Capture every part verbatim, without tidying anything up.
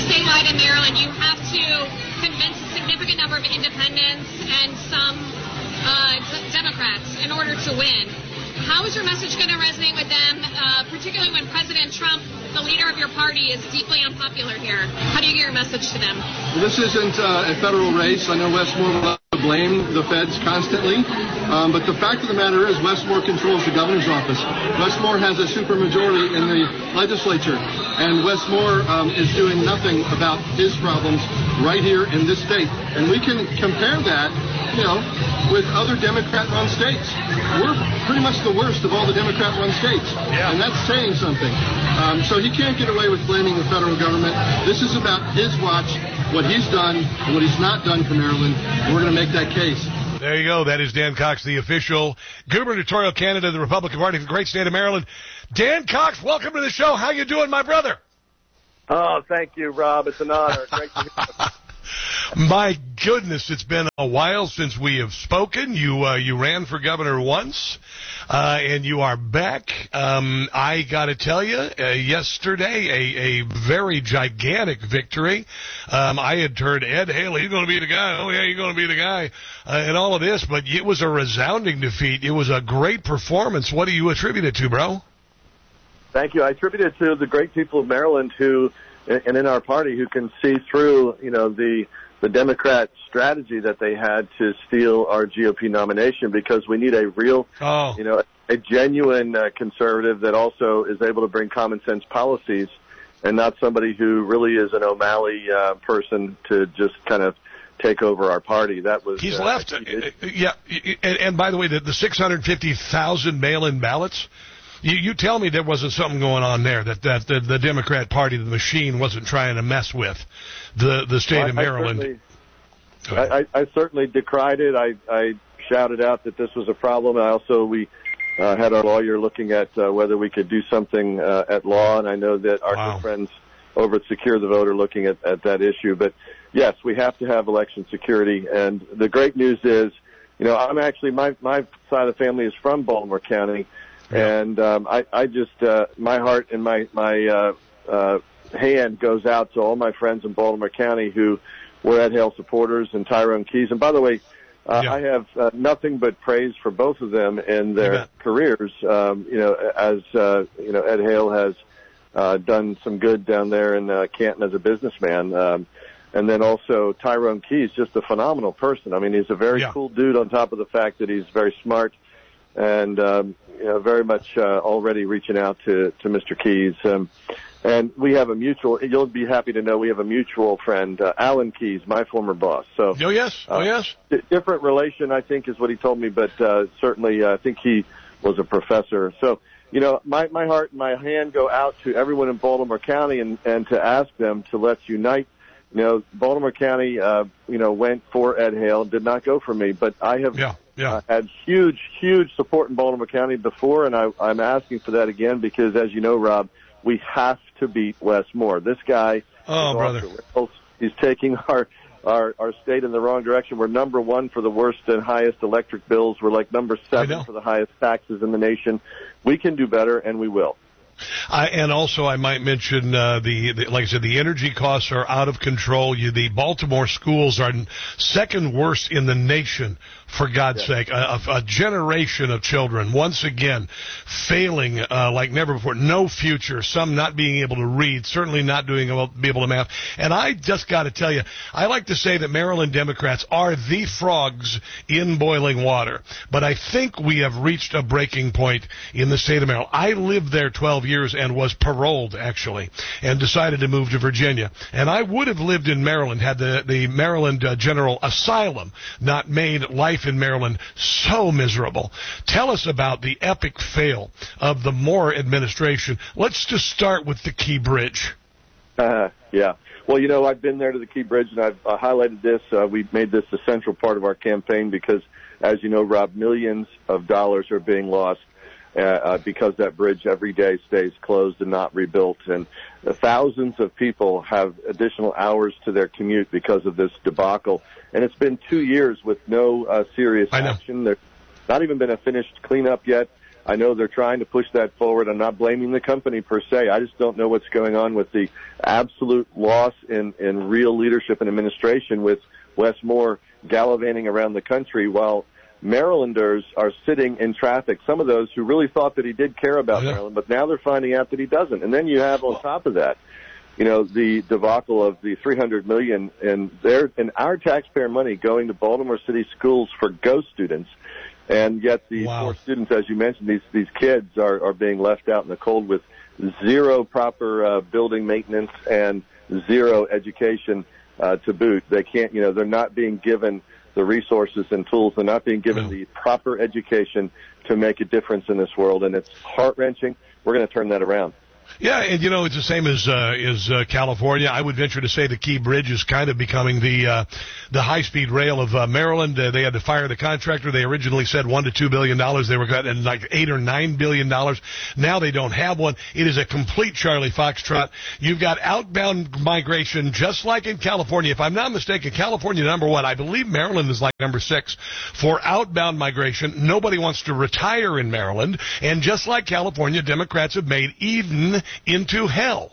statewide in Maryland, you have to convince a significant number of independents and some uh, d- Democrats in order to win. How is your message going to resonate with them, uh, particularly when President Trump, the leader of your party, is deeply unpopular here? How do you get your message to them? Well, this isn't uh, a federal race. I know Westmore will love to blame the feds constantly, um, but the fact of the matter is Westmore controls the governor's office. Westmore has a supermajority in the legislature, and Westmore um, is doing nothing about his problems right here in this state. And we can compare that, you know, with other Democrat-run states. We're pretty much the worst of all the Democrat-run states, yeah. and that's saying something. Um, so he can't get away with blaming the federal government. This is about his watch, what he's done and what he's not done for Maryland. We're going to make that case. There you go. That is Dan Cox, the official gubernatorial candidate of the Republican Party for the great state of Maryland. Dan Cox, welcome to the show. How you doing, my brother? Oh, thank you, Rob. It's an honor. Great to hear you. My goodness, it's been a while since we have spoken. You uh, you ran for governor once, uh, and you are back. Um, I got to tell you, uh, yesterday, a, a very gigantic victory. Um, I had heard Ed Haley, he's going to be the guy. Oh, yeah, you're going to be the guy, uh, and all of this. But it was a resounding defeat. It was a great performance. What do you attribute it to, bro? Thank you. I attribute it to the great people of Maryland who, and in our party, who can see through, you know, the the Democrat strategy that they had to steal our G O P nomination, because we need a real, oh. you know, a genuine uh, conservative that also is able to bring common sense policies, and not somebody who really is an O'Malley uh, person to just kind of take over our party. That was he's uh, left. Uh, yeah, and, and by the way, the, the six hundred fifty thousand mail-in ballots. You, you tell me there wasn't something going on there, that, that the, the Democrat Party, the machine, wasn't trying to mess with the, the state well, of Maryland. I certainly, I, I, I certainly decried it. I, I shouted out that this was a problem. I also, we uh, had our lawyer looking at uh, whether we could do something uh, at law, and I know that our wow. good friends over at Secure the Vote are looking at, at that issue. But, yes, we have to have election security. And the great news is, you know, I'm actually, my, my side of the family is from Baltimore County. Yeah. And um, I, I just, uh, my heart and my my uh, uh, hand goes out to all my friends in Baltimore County who were Ed Hale supporters, and Tyrone Keys. And by the way, uh, yeah. I have uh, nothing but praise for both of them in their yeah. careers. Um, you know, as uh, you know, Ed Hale has uh, done some good down there in uh, Canton as a businessman. Um, and then also Tyrone Keys, just a phenomenal person. I mean, he's a very yeah. cool dude, on top of the fact that he's very smart. And, um, you know, very much uh, already reaching out to, to Mister Keys. Um, and we have a mutual, you'll be happy to know we have a mutual friend, uh, Alan Keys, my former boss. So, oh, yes. Oh, uh, yes. D- different relation, I think, is what he told me, but uh, certainly uh, I think he was a professor. So, you know, my, my heart and my hand go out to everyone in Baltimore County and, and to ask them to let's unite. You know, Baltimore County, uh, you know, went for Ed Hale, did not go for me, but I have yeah, yeah. Uh, had huge, huge support in Baltimore County before, and I, I'm asking for that again because, as you know, Rob, we have to beat Westmore. This guy, oh, brother, he's taking our, our our state in the wrong direction. We're number one for the worst and highest electric bills. We're like number seven for the highest taxes in the nation. We can do better, and we will. I, and also, I might mention uh, the, the, like I said, the energy costs are out of control. You, the Baltimore schools are second worst in the nation, for God's yeah. sake. A, a generation of children, once again, failing uh, like never before. No future. Some not being able to read, certainly not doing able, be able to math. And I just got to tell you, I like to say that Maryland Democrats are the frogs in boiling water. But I think we have reached a breaking point in the state of Maryland. I lived there twelve years and was paroled, actually, and decided to move to Virginia. And I would have lived in Maryland had the, the Maryland uh, General Asylum not made life in Maryland so miserable. Tell us about the epic fail of the Moore administration. Let's just start with the Key Bridge. Uh, yeah. Well, you know, I've been there to the Key Bridge, and I've uh, highlighted this. Uh, we've made this a central part of our campaign because, as you know, Rob, millions of dollars are being lost Uh, because that bridge every day stays closed and not rebuilt. And uh, thousands of people have additional hours to their commute because of this debacle. And it's been two years with no uh, serious action. There's not even been a finished cleanup yet. I know they're trying to push that forward. I'm not blaming the company per se. I just don't know what's going on with the absolute loss in, in real leadership and administration with Wes Moore gallivanting around the country while Marylanders are sitting in traffic. Some of those who really thought that he did care about yeah. Maryland, but now they're finding out that he doesn't. And then you have on top of that, you know, the debacle of the three hundred million dollars and their and our taxpayer money going to Baltimore City schools for ghost students. And yet the wow. poor students, as you mentioned, these these kids are, are being left out in the cold with zero proper uh, building maintenance and zero education uh, to boot. They can't, you know, they're not being given the resources and tools. They're not being given no. the proper education to make a difference in this world. And it's heart-wrenching. We're going to turn that around. Yeah, and you know, it's the same as uh, as uh, California. I would venture to say the Key Bridge is kind of becoming the uh, the high-speed rail of uh, Maryland. Uh, they had to fire the contractor. They originally said one to two billion dollars. They were getting like eight or nine billion dollars. Now they don't have one. It is a complete Charlie Foxtrot. You've got outbound migration, just like in California. If I'm not mistaken, California number one. I believe Maryland is like number six for outbound migration. Nobody wants to retire in Maryland, and just like California, Democrats have made Eden into hell.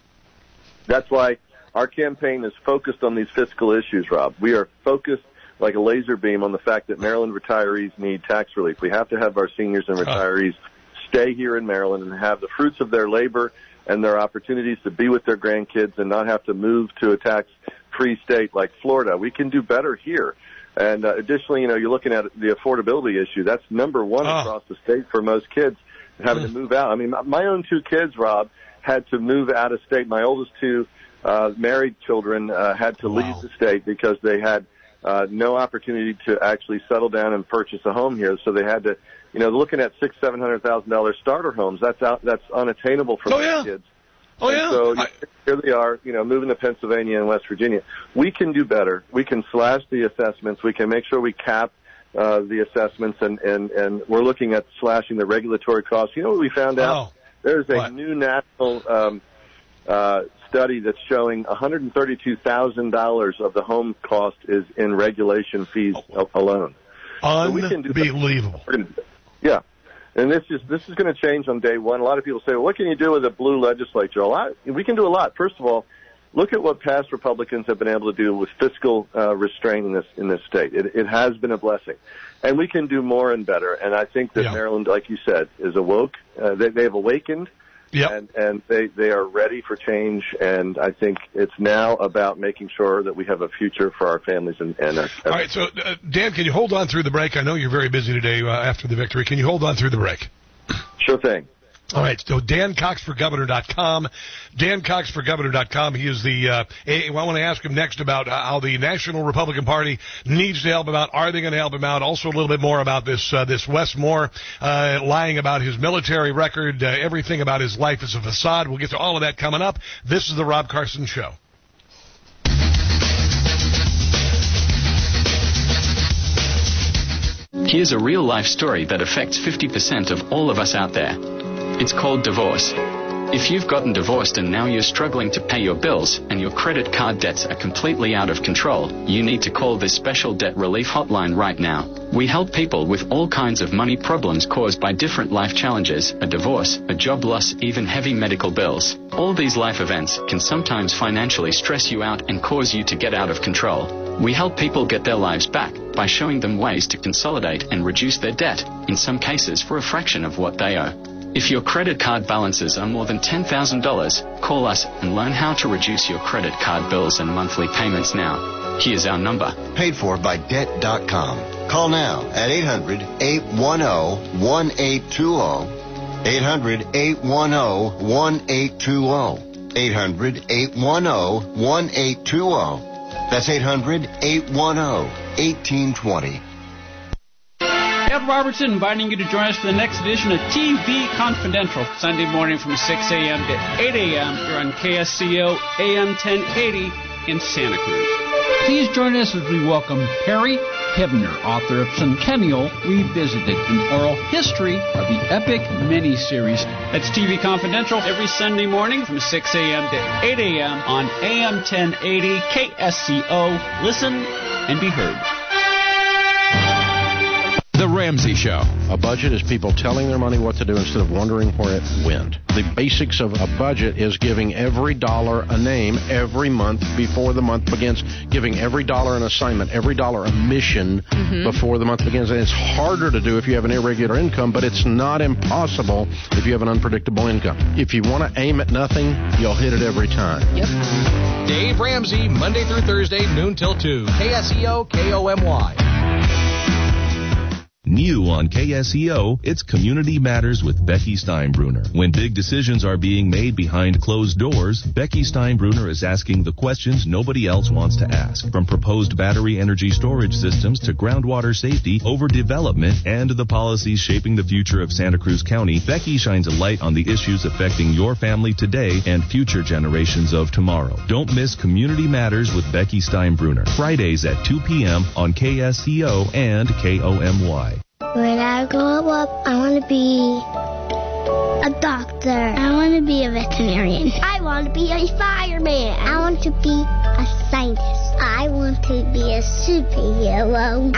That's why our campaign is focused on these fiscal issues, Rob. We are focused like a laser beam on the fact that Maryland retirees need tax relief. We have to have our seniors and retirees stay here in Maryland and have the fruits of their labor and their opportunities to be with their grandkids and not have to move to a tax-free state like Florida. We can do better here. And uh, additionally, you know, you're looking at the affordability issue. That's number one oh. across the state for most kids. Having to move out. I mean, my own two kids, Rob, had to move out of state. My oldest two uh, married children uh, had to wow. leave the state because they had uh, no opportunity to actually settle down and purchase a home here. So they had to, you know, looking at six, seven hundred thousand dollars starter homes. That's out. That's unattainable for oh, most yeah. kids. Oh and yeah. So I... here they are, you know, moving to Pennsylvania and West Virginia. We can do better. We can slash the assessments. We can make sure we cap Uh, the assessments, and, and, and we're looking at slashing the regulatory costs. You know what we found out? Oh, There's a what? new national um, uh, study that's showing one hundred thirty-two thousand dollars of the home cost is in regulation fees oh. alone. Unbelievable. So do yeah. And this is this is going to change on day one. A lot of people say, well, what can you do with a blue legislature? A lot. We can do a lot. First of all, look at what past Republicans have been able to do with fiscal uh, restraint in this in this state. It, it has been a blessing, and we can do more and better. And I think that yeah. Maryland, like you said, is awoke. Uh, they, they have awakened, yep. and and they they are ready for change. And I think it's now about making sure that we have a future for our families and. and our, All right, so uh, Dan, can you hold on through the break? I know you're very busy today uh, after the victory. Can you hold on through the break? Sure thing. All right, so Dan Cox for Governor dot com. Dan Cox for Governor dot com. He is the, uh, I want to ask him next about uh, how the National Republican Party needs to help him out. Are they going to help him out? Also a little bit more about this, uh, this Wes Moore, uh, lying about his military record, uh, everything about his life is a facade. We'll get to all of that coming up. This is the Rob Carson Show. Here's a real-life story that affects fifty percent of all of us out there. It's called divorce. If you've gotten divorced and now you're struggling to pay your bills and your credit card debts are completely out of control, you need to call this special debt relief hotline right now. We help people with all kinds of money problems caused by different life challenges, a divorce, a job loss, even heavy medical bills. All these life events can sometimes financially stress you out and cause you to get out of control. We help people get their lives back by showing them ways to consolidate and reduce their debt, in some cases for a fraction of what they owe. If your credit card balances are more than ten thousand dollars, call us and learn how to reduce your credit card bills and monthly payments now. Here's our number. Paid for by debt dot com. Call now at eight hundred, eight one zero, one eight two zero. eight hundred, eight one zero, one eight two zero. eight hundred, eight one zero, one eight two zero. That's eight hundred, eight one zero, one eight two zero. Ed Robertson inviting you to join us for the next edition of T V Confidential, Sunday morning from six a.m. to eight a.m. here on K S C O A M ten eighty in Santa Cruz. Please join us as we welcome Perry Hebner, author of Centennial Revisited, an oral history of the epic miniseries. That's T V Confidential every Sunday morning from six a.m. to eight a.m. on A M ten eighty K S C O. Listen and be heard. The Ramsey Show. A budget is people telling their money what to do instead of wondering where it went. The basics of a budget is giving every dollar a name every month before the month begins, giving every dollar an assignment, every dollar a mission mm-hmm. before the month begins. And it's harder to do if you have an irregular income, but it's not impossible if you have an unpredictable income. If you want to aim at nothing, you'll hit it every time. Yep. Dave Ramsey, Monday through Thursday, noon till two. K S E O, K O M Y. New on K S E O, it's Community Matters with Becky Steinbruner. When big decisions are being made behind closed doors, Becky Steinbruner is asking the questions nobody else wants to ask. From proposed battery energy storage systems to groundwater safety, overdevelopment, and the policies shaping the future of Santa Cruz County, Becky shines a light on the issues affecting your family today and future generations of tomorrow. Don't miss Community Matters with Becky Steinbruner. Fridays at two p.m. on K S E O and K O M Y. When I grow up, I want to be a doctor. I want to be a veterinarian. I want to be a fireman. I want to be a scientist. I want to be a superhero.